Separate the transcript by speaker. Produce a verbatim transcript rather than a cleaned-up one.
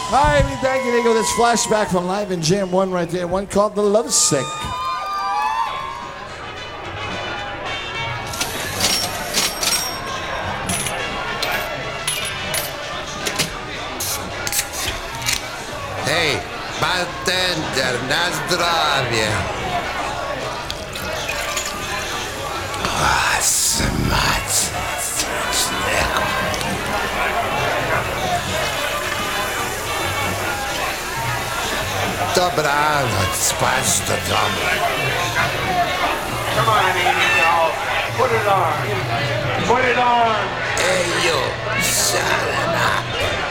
Speaker 1: Hi, we thank you. There you go. This flashback from Live in Jam one right there. One called The Love Sick.
Speaker 2: Ej, bartender, na zdrowie. O, smaczne, smacznego. Dobranoc, spać do domu.
Speaker 3: Come on, Amy, y'all. Put it on. Put it on.
Speaker 2: Hey, you, shut it up.